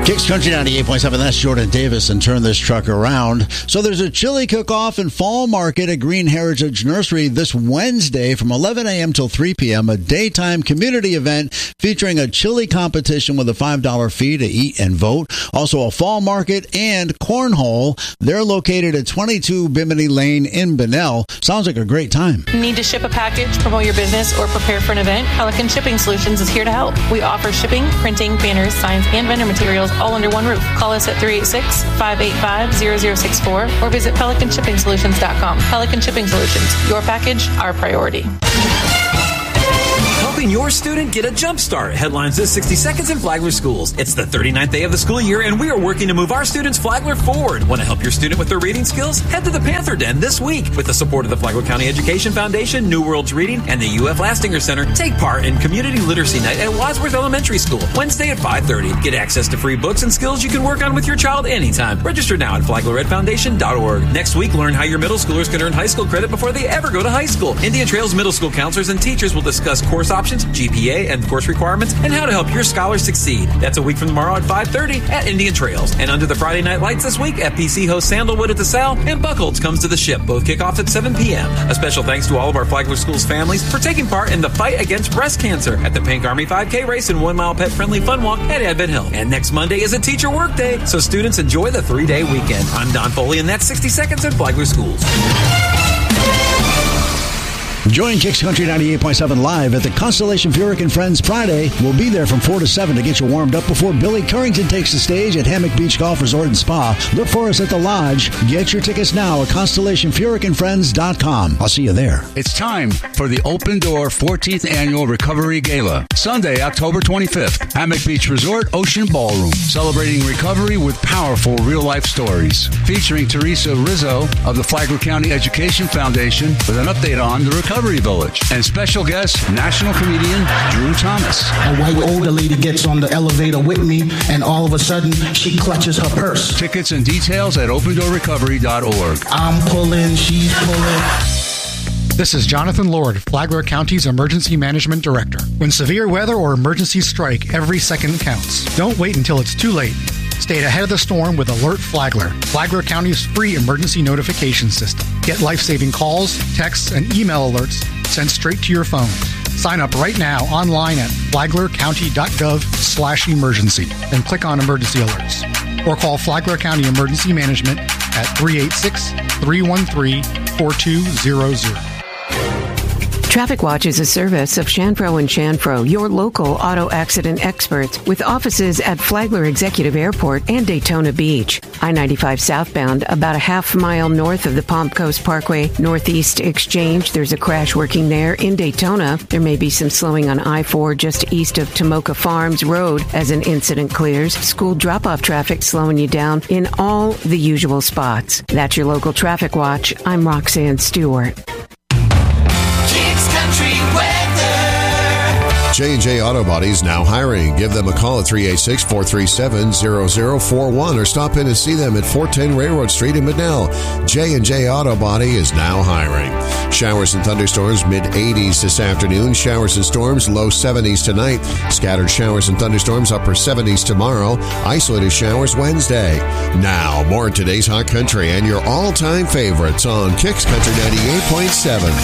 Kicks Country 98.7, that's Jordan Davis, and Turn This Truck Around. So there's a chili cook-off and fall market at Green Heritage Nursery this Wednesday from 11 a.m. till 3 p.m., a daytime community event featuring a chili competition with a $5 fee to eat and vote. Also a fall market and cornhole. They're located at 22 Bimini Lane in Bunnell. Sounds like a great time. Need to ship a package, promote your business, or prepare for an event? Pelican Shipping Solutions is here to help. We offer shipping, printing, banners, signs, and vendor materials all under one roof. Call us at 386-585-0064 or visit PelicanShippingSolutions.com. Pelican Shipping Solutions, your package, our priority. Helping your student get a jump start. Headlines this 60 Seconds in Flagler Schools. It's the 39th day of the school year, and we are working to move our students Flagler forward. Want to help your student with their reading skills? Head to the Panther Den this week. With the support of the Flagler County Education Foundation, New Worlds Reading, and the UF Lastinger Center, take part in Community Literacy Night at Wadsworth Elementary School, Wednesday at 5:30. Get access to free books and skills you can work on with your child anytime. Register now at FlaglerRedFoundation.org. Next week, learn how your middle schoolers can earn high school credit before they ever go to high school. Indian Trails Middle School counselors and teachers will discuss course options, GPA and course requirements, and how to help your scholars succeed. That's a week from tomorrow at 5:30 at Indian Trails. And under the Friday Night Lights this week, FPC hosts Sandalwood at the Sal, and Buckholz comes to the Ship. Both kick off at 7 p.m. A special thanks to all of our Flagler Schools families for taking part in the fight against breast cancer at the Pink Army 5K race and 1 mile pet-friendly fun walk at Advent Hill. And next Monday is a teacher work day, so students enjoy the 3-day weekend. I'm Don Foley, and that's 60 Seconds in Flagler Schools. Join Kicks Country 98.7 live at the Constellation Furyk and Friends Friday. We'll be there from 4 to 7 to get you warmed up before Billy Currington takes the stage at Hammock Beach Golf Resort and Spa. Look for us at the Lodge. Get your tickets now at ConstellationFurykandFriends.com. I'll see you there. It's time for the Open Door 14th Annual Recovery Gala. Sunday, October 25th, Hammock Beach Resort Ocean Ballroom. Celebrating recovery with powerful real-life stories. Featuring Teresa Rizzo of the Flagler County Education Foundation with an update on the Recovery Village. And special guest, national comedian Drew Thomas. A white older lady gets on the elevator with me, and all of a sudden, she clutches her purse. Tickets and details at opendoorrecovery.org. I'm pulling, she's pulling. This is Jonathan Lord, Flagler County's Emergency Management Director. When severe weather or emergencies strike, every second counts. Don't wait until it's too late. Stay ahead of the storm with Alert Flagler, Flagler County's free emergency notification system. Get life-saving calls, texts, and email alerts sent straight to your phone. Sign up right now online at flaglercounty.gov/emergency and click on Emergency Alerts. Or call Flagler County Emergency Management at 386-313-4200. Traffic Watch is a service of Shanfro & Shanfro, your local auto accident experts, with offices at Flagler Executive Airport and Daytona Beach. I-95 southbound, about a half mile north of the Palm Coast Parkway Northeast Exchange. There's a crash working there. In Daytona, there may be some slowing on I-4 just east of Tomoka Farms Road as an incident clears. School drop-off traffic slowing you down in all the usual spots. That's your local Traffic Watch. I'm Roxanne Stewart. J&J Auto Body is now hiring. Give them a call at 386-437-0041 or stop in and see them at 410 Railroad Street in Bunnell. J&J Auto Body is now hiring. Showers and thunderstorms mid-80s this afternoon. Showers and storms low 70s tonight. Scattered showers and thunderstorms upper 70s tomorrow. Isolated showers Wednesday. Now, more of today's Hot Country and your all-time favorites on Kicks Country 98.7.